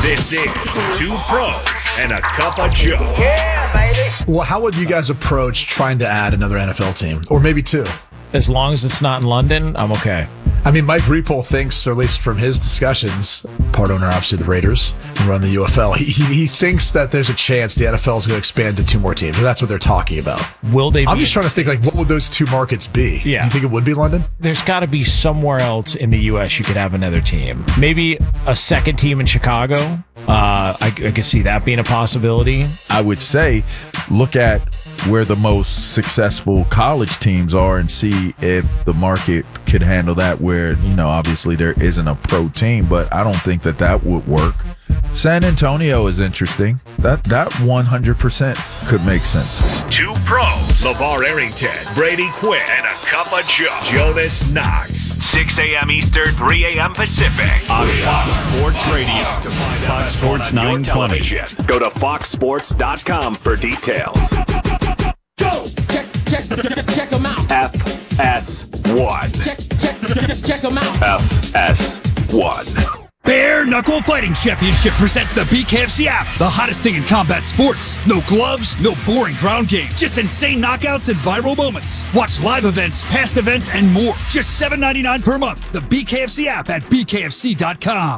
This is Two Pros and a Cup of Joe. Yeah, baby. Well, how would you guys approach trying to add another NFL team? Or maybe two? As long as it's not in London, I'm okay. I mean, Mike Repole thinks, or at least from his discussions, part owner, obviously, the Raiders, and run the UFL, he thinks that there's a chance the NFL is going to expand to two more teams, or that's what they're talking about. Will they? I'm just trying to think, like, what would those two markets be? Yeah. Do you think it would be London? There's got to be somewhere else in the U.S. you could have another team. Maybe a second team in Chicago. I could see that being a possibility. I would say look at where the most successful college teams are and see if the market could handle that, where, you know, obviously there isn't a pro team, but I don't think that would work. San Antonio is interesting. That 100% could make sense. Two Pros, LeVar Arrington, Brady Quinn, and a Cup of Joe. Jonas Knox. 6 a.m. Eastern, 3 a.m. Pacific on Fox Sports Radio. Fox Sports 920. Go to foxsports.com for details. Go! Check them out. FS1. Check them out. FS1. Bare Knuckle Fighting Championship presents the BKFC app, the hottest thing in combat sports. No gloves, no boring ground game, just insane knockouts and viral moments. Watch live events, past events, and more. Just $7.99 per month. The BKFC app at BKFC.com.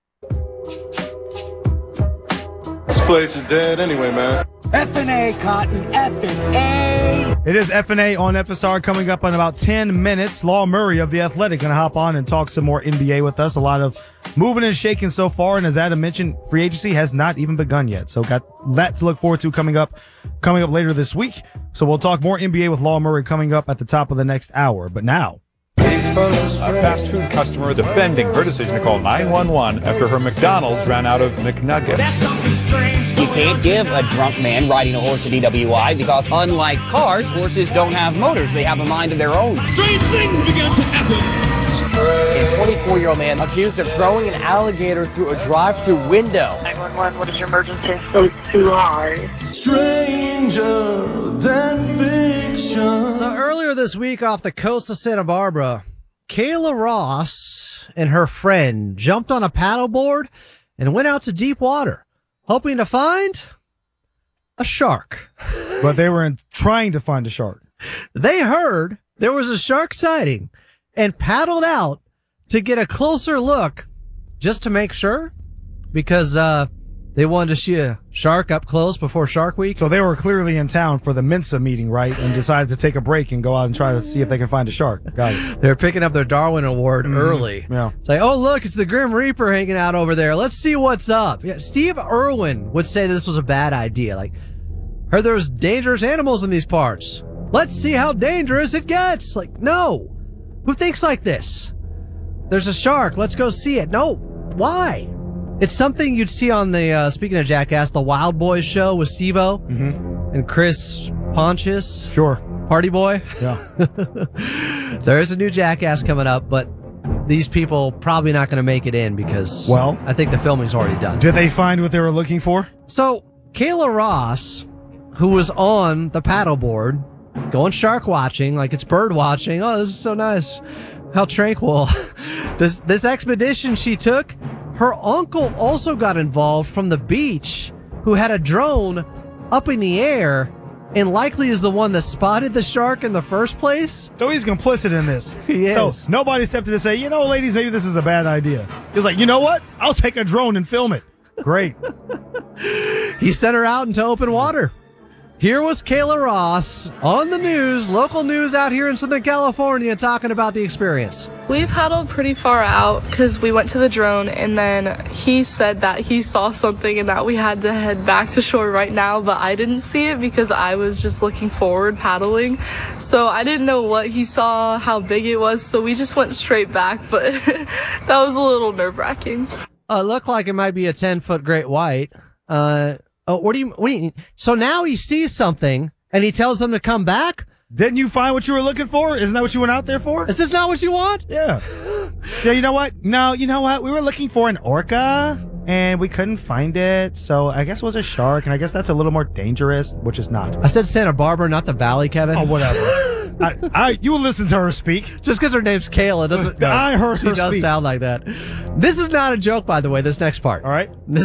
This place is dead anyway, man. F&A, Cotton, F&A. It is F&A on FSR coming up in about 10 minutes. Law Murray of The Athletic going to hop on and talk some more NBA with us. A lot of moving and shaking so far, and as Adam mentioned, free agency has not even begun yet. So got that to look forward to coming up later this week. So we'll talk more NBA with Law Murray coming up at the top of the next hour. But now, a fast food customer defending her decision to call 911 after her McDonald's ran out of McNuggets. You can't give a drunk man riding a horse a DWI because, unlike cars, horses don't have motors. They have a mind of their own. Strange things began to happen. A 24-year-old man accused of throwing an alligator through a drive-through window. 911, what is your emergency? It's too high. Stranger than fiction. So earlier this week off the coast of Santa Barbara, Kayla Ross and her friend jumped on a paddleboard and went out to deep water, hoping to find a shark. But they were trying to find a shark. They heard there was a shark sighting and paddled out to get a closer look just to make sure, because they wanted to see a shark up close before Shark Week. So they were clearly in town for the Mensa meeting, right? And decided to take a break and go out and try to see if they can find a shark. Got it. They're picking up their Darwin Award early. Yeah. It's like, oh, look, it's the Grim Reaper hanging out over there. Let's see what's up. Yeah, Steve Irwin would say this was a bad idea. Like, heard there was dangerous animals in these parts. Let's see how dangerous it gets. Like, no. Who thinks like this? There's a shark. Let's go see it. No. Why? It's something you'd see on the, speaking of Jackass, the Wild Boys show with Steve-O and Chris Pontius. Sure. Party Boy. Yeah. There is a new Jackass coming up, but these people probably not going to make it in because, well, I think the filming's already done. Did they find what they were looking for? So, Kayla Ross, who was on the paddleboard, going shark watching, like it's bird watching. Oh, this is so nice. How tranquil. This expedition she took, her uncle also got involved from the beach, who had a drone up in the air and likely is the one that spotted the shark in the first place. So he's complicit in this. He is. So nobody stepped in to say, you know, ladies, maybe this is a bad idea. He was like, you know what? I'll take a drone and film it. Great. He sent her out into open water. Here was Kayla Ross on the news, local news out here in Southern California, talking about the experience. We paddled pretty far out because we went to the drone, and then he said that he saw something and that we had to head back to shore right now, but I didn't see it because I was just looking forward paddling. So I didn't know what he saw, how big it was, so we just went straight back, but that was a little nerve-wracking. It looked like it might be a 10-foot great white. What do you mean? So now he sees something and he tells them to come back? Didn't you find what you were looking for? Isn't that what you went out there for? Is this not what you want? Yeah. Yeah, you know what? No, you know what? We were looking for an orca and we couldn't find it. So I guess it was a shark, and I guess that's a little more dangerous, which is not. I said Santa Barbara, not the Valley, Kevin. Oh, whatever. You will listen to her speak. Just because her name's Kayla doesn't. I heard her She does speak. sound like that. This is not a joke, by the way, this next part. All right.